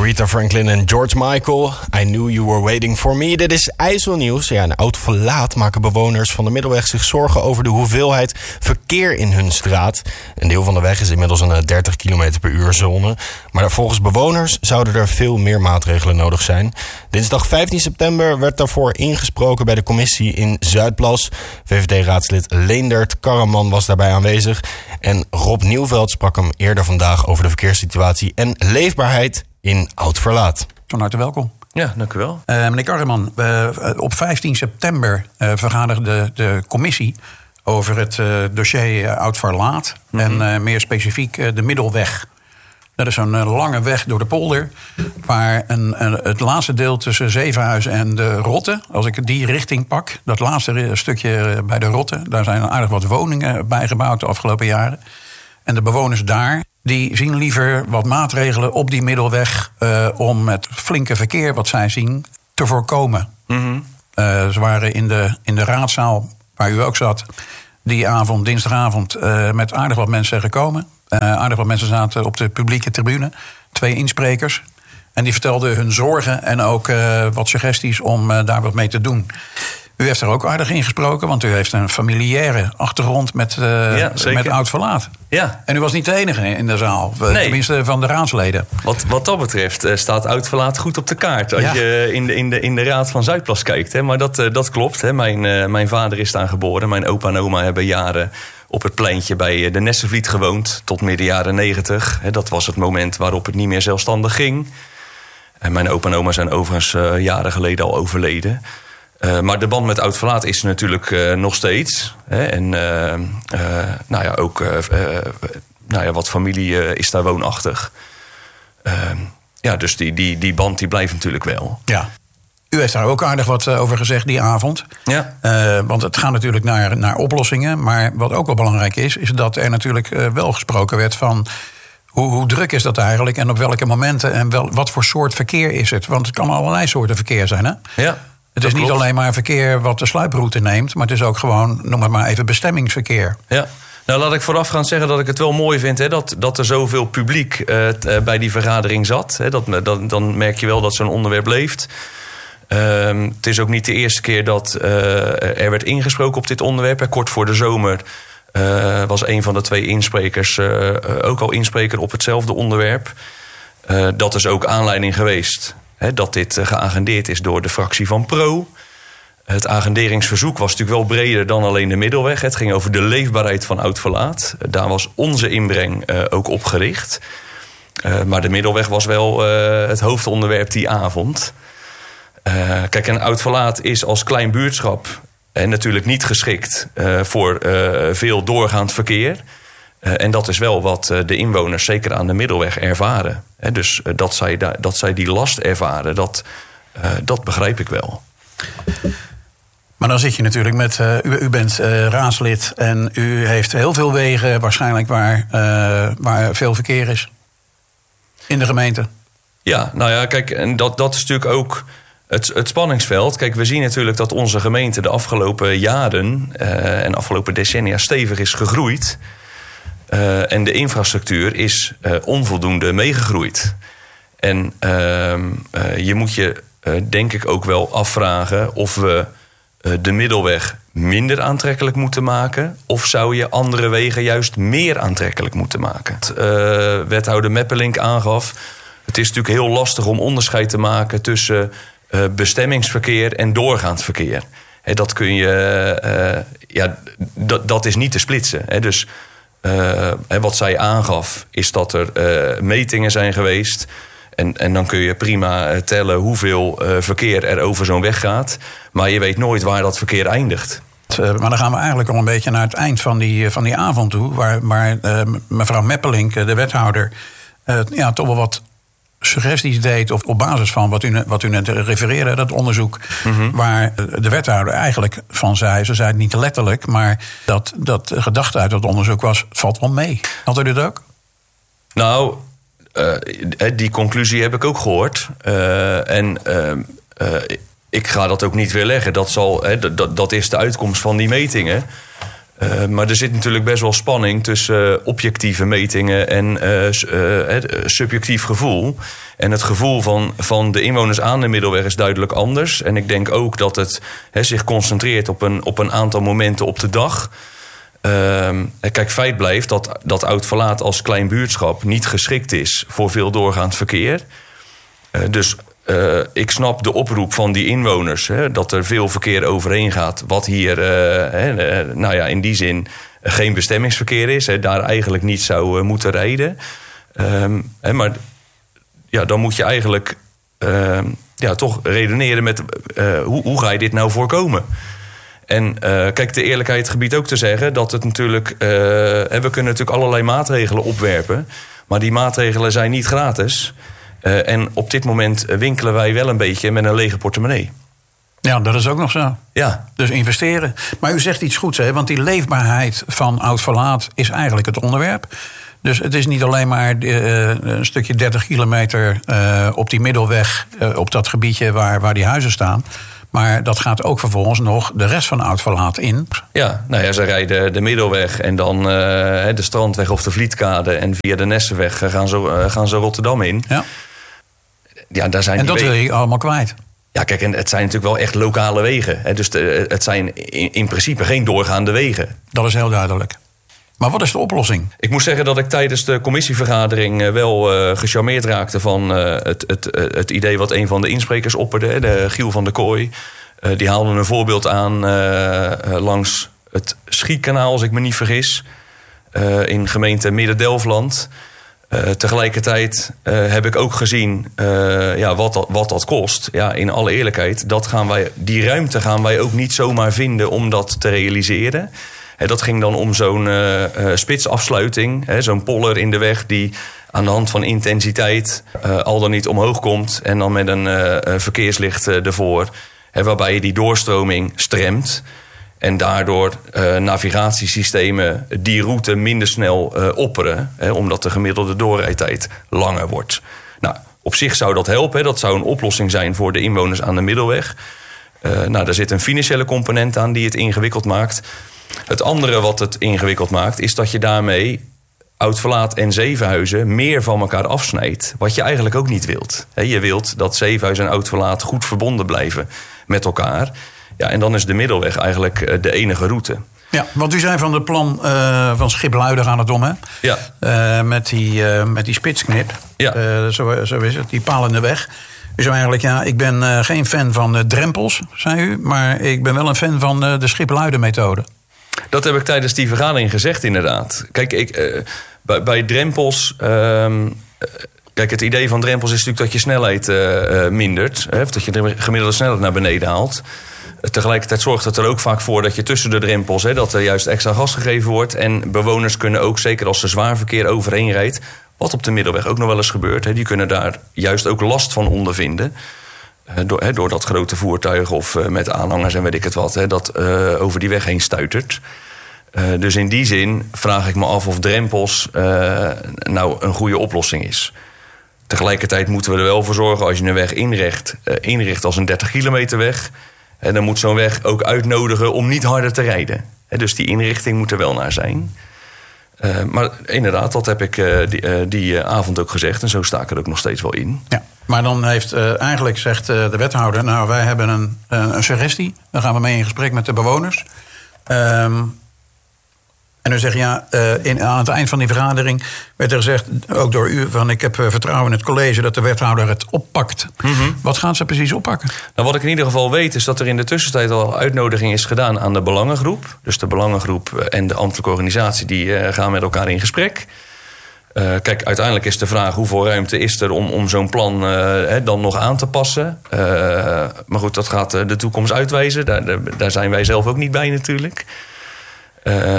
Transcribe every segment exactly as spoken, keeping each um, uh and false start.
Aretha Franklin en George Michael. I knew you were waiting for me. Dit is IJsselnieuws. Ja, in Oud-Verlaat maken bewoners van de Middelweg zich zorgen over de hoeveelheid verkeer in hun straat. Een deel van de weg is inmiddels een dertig kilometer per uur zone. Maar volgens bewoners zouden er veel meer maatregelen nodig zijn. Dinsdag vijftien september werd daarvoor ingesproken bij de commissie in Zuidplas. V V D-raadslid Leendert Karaman was daarbij aanwezig. En Rob Nieuwveld sprak hem eerder vandaag over de verkeerssituatie en leefbaarheid in Oud-Verlaat. Van harte welkom. Ja, dank u wel. Uh, meneer Karaman, uh, op vijftien september uh, vergaderde de commissie over het uh, dossier uh, Oud-Verlaat. Mm-hmm. En uh, meer specifiek uh, de Middelweg. Dat is een uh, lange weg door de polder, waar een, een, het laatste deel tussen Zevenhuizen en de Rotte, als ik die richting pak, dat laatste stukje bij de Rotte, daar zijn aardig wat woningen bijgebouwd de afgelopen jaren. En de bewoners daar, die zien liever wat maatregelen op die Middelweg uh, om het flinke verkeer wat zij zien te voorkomen. Mm-hmm. Uh, ze waren in de, in de raadzaal, waar u ook zat, die avond, dinsdagavond, uh, met aardig wat mensen gekomen. Uh, aardig wat mensen zaten op de publieke tribune. Twee insprekers. En die vertelden hun zorgen en ook uh, wat suggesties om uh, daar wat mee te doen. U heeft er ook aardig in gesproken, want u heeft een familiaire achtergrond met, uh, ja, met Oud-Verlaat. Ja. En u was niet de enige in de zaal, nee. Tenminste van de raadsleden. Wat, wat dat betreft uh, staat Oud-Verlaat goed op de kaart als ja. je in de, in, de, in de raad van Zuidplas kijkt. Hè. Maar dat, uh, dat klopt. Hè. Mijn, uh, mijn vader is daar geboren. Mijn opa en oma hebben jaren op het pleintje bij de Nessenvliet gewoond tot midden jaren negentig. Dat was het moment waarop het niet meer zelfstandig ging. En mijn opa en oma zijn overigens uh, jaren geleden al overleden. Uh, maar de band met Oud-Verlaat is er natuurlijk uh, nog steeds. Hè? En uh, uh, nou ja, ook uh, uh, nou ja, wat familie uh, is daar woonachtig. Uh, ja, dus die, die, die band die blijft natuurlijk wel. Ja. U heeft daar ook aardig wat over gezegd die avond. Ja. Uh, want het gaat natuurlijk naar, naar oplossingen. Maar wat ook wel belangrijk is, is dat er natuurlijk uh, wel gesproken werd van hoe, hoe druk is dat eigenlijk en op welke momenten en wel, wat voor soort verkeer is het? Want het kan allerlei soorten verkeer zijn, hè? Ja. Het is niet klopt. alleen maar verkeer wat de sluiproute neemt, maar het is ook gewoon, noem het maar even, bestemmingsverkeer. Ja. Nou, laat ik voorafgaand zeggen dat ik het wel mooi vind hè, dat, dat er zoveel publiek uh, t, uh, bij die vergadering zat. Hè, dat, dat, dan merk je wel dat zo'n onderwerp leeft. Uh, het is ook niet de eerste keer dat uh, er werd ingesproken op dit onderwerp. Kort voor de zomer uh, was een van de twee insprekers uh, uh, ook al inspreker op hetzelfde onderwerp. Uh, dat is ook aanleiding geweest hè, dat dit uh, geagendeerd is door de fractie van Pro. Het agenderingsverzoek was natuurlijk wel breder dan alleen de Middelweg. Het ging over de leefbaarheid van Oud-Verlaat. Uh, daar was onze inbreng uh, ook op gericht. Uh, maar de Middelweg was wel uh, het hoofdonderwerp die avond. Uh, kijk, een Oud-Verlaat is als klein buurtschap en natuurlijk niet geschikt uh, voor uh, veel doorgaand verkeer. Uh, en dat is wel wat uh, de inwoners zeker aan de Middelweg ervaren. He, dus uh, dat, zij da- dat zij die last ervaren, dat, uh, dat begrijp ik wel. Maar dan zit je natuurlijk met, uh, u, u bent uh, raadslid en u heeft heel veel wegen waarschijnlijk waar, uh, waar veel verkeer is in de gemeente. Ja, nou ja, kijk, en dat, dat is natuurlijk ook Het, het spanningsveld. Kijk, we zien natuurlijk dat onze gemeente de afgelopen jaren uh, en afgelopen decennia stevig is gegroeid. Uh, en de infrastructuur is uh, onvoldoende meegegroeid. En uh, uh, je moet je uh, denk ik ook wel afvragen of we uh, de Middelweg minder aantrekkelijk moeten maken, of zou je andere wegen juist meer aantrekkelijk moeten maken? Uh, wethouder Meppelink aangaf, het is natuurlijk heel lastig om onderscheid te maken tussen Uh, bestemmingsverkeer en doorgaand verkeer. He, dat kun je, uh, ja, d- dat is niet te splitsen. He, dus uh, he, wat zij aangaf is dat er uh, metingen zijn geweest. En, en dan kun je prima uh, tellen hoeveel uh, verkeer er over zo'n weg gaat. Maar je weet nooit waar dat verkeer eindigt. Uh, maar dan gaan we eigenlijk al een beetje naar het eind van die, van die avond toe. Waar, waar uh, mevrouw Meppelink, de wethouder, uh, ja, toch wel wat suggesties deed of op basis van wat u, wat u net refereerde, dat onderzoek, mm-hmm. waar de wethouder eigenlijk van zei, ze zei het niet letterlijk, maar dat, dat de gedachte uit dat onderzoek was, het valt wel mee. Had u dit ook? Nou, uh, die conclusie heb ik ook gehoord. Uh, en uh, uh, ik ga dat ook niet weerleggen. Dat, zal, hè, dat, dat is de uitkomst van die metingen. Uh, maar er zit natuurlijk best wel spanning tussen uh, objectieve metingen en uh, uh, uh, subjectief gevoel. En het gevoel van, van de inwoners aan de Middelweg is duidelijk anders. En ik denk ook dat het he, zich concentreert op een, op een aantal momenten op de dag. Uh, kijk, feit blijft dat, dat Oud-Verlaat als klein buurtschap niet geschikt is voor veel doorgaand verkeer. Uh, dus uh, ik snap de oproep van die inwoners, hè, dat er veel verkeer overheen gaat. Wat hier, uh, hè, uh, nou ja, in die zin uh, geen bestemmingsverkeer is. Hè, daar eigenlijk niet zou uh, moeten rijden. Um, hè, maar ja, dan moet je eigenlijk uh, ja, toch redeneren met uh, hoe, hoe ga je dit nou voorkomen? En uh, kijk, de eerlijkheid gebiedt ook te zeggen dat het natuurlijk... Uh, we kunnen natuurlijk allerlei maatregelen opwerpen, maar die maatregelen zijn niet gratis. Uh, en op dit moment winkelen wij wel een beetje met een lege portemonnee. Ja, dat is ook nog zo. Ja. Dus investeren. Maar u zegt iets goeds, hè? Want die leefbaarheid van Oud-Verlaat is eigenlijk het onderwerp. Dus het is niet alleen maar uh, een stukje dertig kilometer uh, op die middelweg, uh, op dat gebiedje waar, waar die huizen staan. Maar dat gaat ook vervolgens nog de rest van Oud-Verlaat in. Ja, nou ja, ze rijden de Middelweg en dan uh, de Strandweg of de Vlietkade. En via de Nessenweg gaan ze, uh, gaan ze Rotterdam in. Ja. Ja, daar zijn en dat die wil je allemaal kwijt. Ja, kijk, en het zijn natuurlijk wel echt lokale wegen. Hè, dus de, het zijn in, in principe geen doorgaande wegen. Dat is heel duidelijk. Maar wat is de oplossing? Ik moet zeggen dat ik tijdens de commissievergadering wel uh, gecharmeerd raakte van uh, het, het, het idee wat een van de insprekers opperde, de Giel van der Kooi. Uh, die haalde een voorbeeld aan uh, uh, langs het Schiekanaal, als ik me niet vergis, uh, in gemeente Midden-Delfland. Uh, tegelijkertijd uh, heb ik ook gezien uh, ja, wat, dat, wat dat kost. Ja, in alle eerlijkheid, dat gaan wij, die ruimte gaan wij ook niet zomaar vinden om dat te realiseren. He, dat ging dan om zo'n uh, uh, spitsafsluiting, he, zo'n poller in de weg die aan de hand van intensiteit uh, al dan niet omhoog komt en dan met een uh, verkeerslicht uh, ervoor, he, waarbij je die doorstroming stremt en daardoor uh, navigatiesystemen die route minder snel uh, opperen, he, omdat de gemiddelde doorrijdtijd langer wordt. Nou, op zich zou dat helpen, he, dat zou een oplossing zijn voor de inwoners aan de Middelweg. Uh, nou, daar zit een financiële component aan die het ingewikkeld maakt. Het andere wat het ingewikkeld maakt, is dat je daarmee Oud-Verlaat en Zevenhuizen meer van elkaar afsnijdt. Wat je eigenlijk ook niet wilt. Je wilt dat Zevenhuizen en Oud-Verlaat goed verbonden blijven met elkaar. Ja, en dan is de Middelweg eigenlijk de enige route. Ja, want u zei van het plan uh, van Schipluiden gaan het om, hè? Ja. Uh, met, die, uh, met die spitsknip. Ja. Uh, zo, zo is het, die palende weg. U zei eigenlijk, ja, ik ben uh, geen fan van uh, drempels, zei u. Maar ik ben wel een fan van uh, de Schipluiden-methode. Dat heb ik tijdens die vergadering gezegd, inderdaad. Kijk, ik, uh, bij, bij drempels... Uh, kijk, het idee van drempels is natuurlijk dat je snelheid uh, uh, mindert. Hè, of dat je de gemiddelde snelheid naar beneden haalt. Uh, tegelijkertijd zorgt het er ook vaak voor dat je tussen de drempels... Hè, dat er juist extra gas gegeven wordt. En bewoners kunnen ook, zeker als er zwaar verkeer overheen rijdt... wat op de Middelweg ook nog wel eens gebeurt... Hè, die kunnen daar juist ook last van ondervinden... Door, he, door dat grote voertuig of uh, met aanhangers en weet ik het wat... He, dat uh, over die weg heen stuitert. Uh, dus in die zin vraag ik me af of drempels uh, nou een goede oplossing is. Tegelijkertijd moeten we er wel voor zorgen... als je een weg inricht, uh, inricht als een dertig kilometer weg... En dan moet zo'n weg ook uitnodigen om niet harder te rijden. He, dus die inrichting moet er wel naar zijn... Uh, maar inderdaad, dat heb ik uh, die, uh, die uh, avond ook gezegd. En zo sta ik er ook nog steeds wel in. Ja, maar dan heeft uh, eigenlijk, zegt uh, de wethouder... nou, wij hebben een, uh, een suggestie. Daar gaan we mee in gesprek met de bewoners. Um, en u zegt, ja, uh, in, aan het eind van die vergadering... werd er gezegd, ook door u... van ik heb uh, vertrouwen in het college dat de wethouder het oppakt. Mm-hmm. Wat gaan ze precies oppakken? Nou, wat ik in ieder geval weet is dat er in de tussentijd al uitnodiging is gedaan aan de belangengroep. Dus de belangengroep en de ambtelijke organisatie die uh, gaan met elkaar in gesprek. Uh, kijk, uiteindelijk is de vraag hoeveel ruimte is er om, om zo'n plan uh, he, dan nog aan te passen. Uh, maar goed, dat gaat de toekomst uitwijzen. Daar, daar zijn wij zelf ook niet bij natuurlijk. Uh,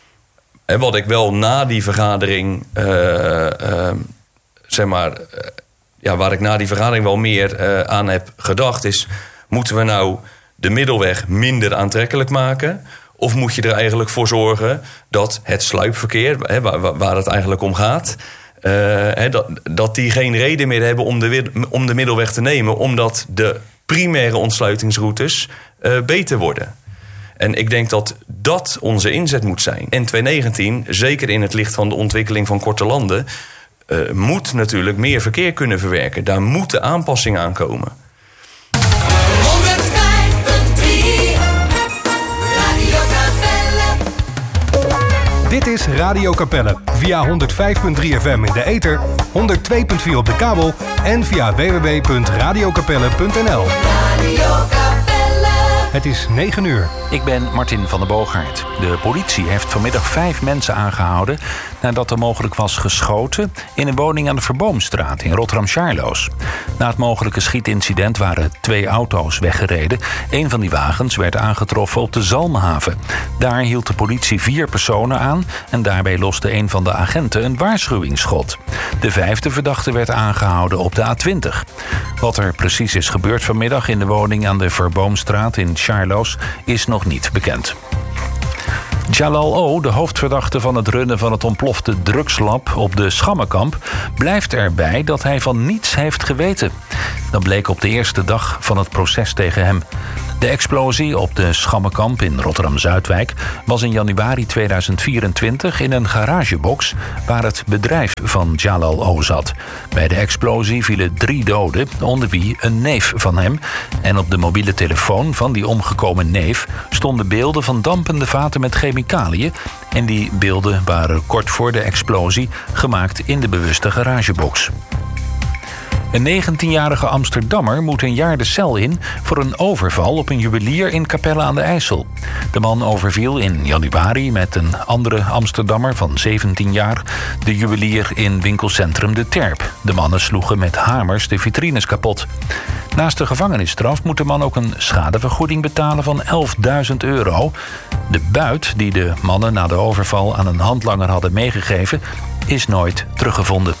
en wat ik wel na die vergadering, uh, uh, zeg maar, uh, ja, waar ik na die vergadering wel meer uh, aan heb gedacht, is: moeten we nou de Middelweg minder aantrekkelijk maken? Of moet je er eigenlijk voor zorgen dat het sluipverkeer, hè, waar, waar het eigenlijk om gaat, uh, hè, dat, dat die geen reden meer hebben om de, om de Middelweg te nemen, omdat de primaire ontsluitingsroutes uh, beter worden. En ik denk dat dat onze inzet moet zijn. N tweehonderdnegentien, zeker in het licht van de ontwikkeling van korte landen, Uh, moet natuurlijk meer verkeer kunnen verwerken. Daar moeten aanpassingen aan komen. honderdvijf punt drie Radio Capelle. Dit is Radio Capelle via honderdvijf punt drie F M in de ether, honderd twee punt vier op de kabel en via w w w punt radio capelle punt n l. Radio Capelle. Het is negen uur. Ik ben Martin van der Boogaard. De politie heeft vanmiddag vijf mensen aangehouden nadat er mogelijk was geschoten in een woning aan de Verboomstraat in Rotterdam-Charloes. Na het mogelijke schietincident waren twee auto's weggereden. Een van die wagens werd aangetroffen op de Zalmhaven. Daar hield de politie vier personen aan en daarbij loste een van de agenten een waarschuwingsschot. De vijfde verdachte werd aangehouden op de A twintig. Wat er precies is gebeurd vanmiddag in de woning aan de Verboomstraat in Charloes is nog niet bekend. Jalal O., de hoofdverdachte van het runnen van het ontplofte drugslab op de Schammenkamp, blijft erbij dat hij van niets heeft geweten. Dat bleek op de eerste dag van het proces tegen hem. De explosie op de Schammenkamp in Rotterdam-Zuidwijk was in januari tweeduizend vierentwintig in een garagebox waar het bedrijf van Jalal O. zat. Bij de explosie vielen drie doden, onder wie een neef van hem. En op de mobiele telefoon van die omgekomen neef stonden beelden van dampende vaten met chemicaliën. En die beelden waren kort voor de explosie gemaakt in de bewuste garagebox. Een negentienjarige Amsterdammer moet een jaar de cel in voor een overval op een juwelier in Capelle aan de IJssel. De man overviel in januari met een andere Amsterdammer van zeventien jaar de juwelier in winkelcentrum De Terp. De mannen sloegen met hamers de vitrines kapot. Naast de gevangenisstraf moet de man ook een schadevergoeding betalen van elfduizend euro. De buit die de mannen na de overval aan een handlanger hadden meegegeven is nooit teruggevonden.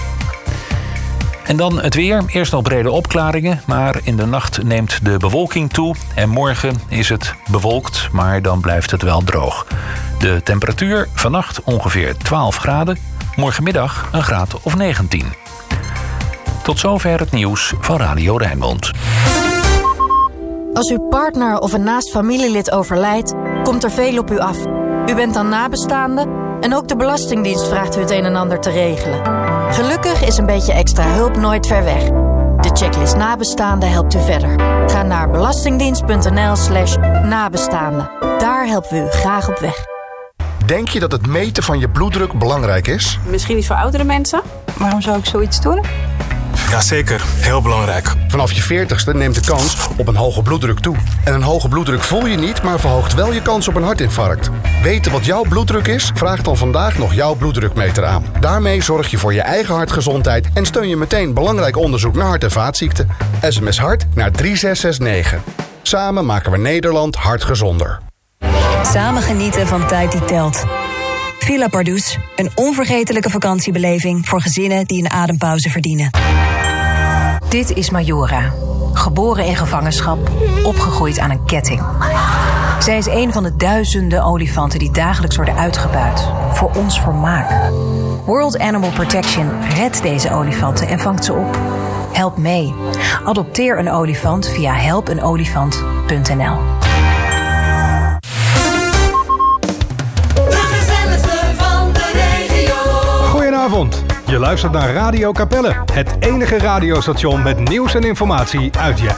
En dan het weer. Eerst nog brede opklaringen, maar in de nacht neemt de bewolking toe. En morgen is het bewolkt, maar dan blijft het wel droog. De temperatuur vannacht ongeveer twaalf graden. Morgenmiddag een graad of negentien. Tot zover het nieuws van Radio Rijnmond. Als uw partner of een naast familielid overlijdt, komt er veel op u af. U bent dan nabestaande en ook de Belastingdienst vraagt u het een en ander te regelen. Gelukkig is een beetje extra hulp nooit ver weg. De checklist Nabestaanden helpt u verder. Ga naar belastingdienst.nl slash nabestaanden. Daar helpen we u graag op weg. Denk je dat het meten van je bloeddruk belangrijk is? Misschien niet voor oudere mensen. Waarom zou ik zoiets doen? Jazeker, heel belangrijk. Vanaf je veertigste neemt de kans op een hoge bloeddruk toe. En een hoge bloeddruk voel je niet, maar verhoogt wel je kans op een hartinfarct. Weten wat jouw bloeddruk is? Vraag dan vandaag nog jouw bloeddrukmeter aan. Daarmee zorg je voor je eigen hartgezondheid en steun je meteen belangrijk onderzoek naar hart- en vaatziekten. S M S hart naar drie zes zes negen. Samen maken we Nederland hartgezonder. Samen genieten van tijd die telt. Villa Pardoes, een onvergetelijke vakantiebeleving voor gezinnen die een adempauze verdienen. Dit is Majora, geboren in gevangenschap, opgegroeid aan een ketting. Zij is een van de duizenden olifanten die dagelijks worden uitgebuit, voor ons vermaak. World Animal Protection redt deze olifanten en vangt ze op. Help mee. Adopteer een olifant via help een olifant punt n l. Goedenavond. Je luistert naar Radio Capelle, het enige radiostation met nieuws en informatie uit je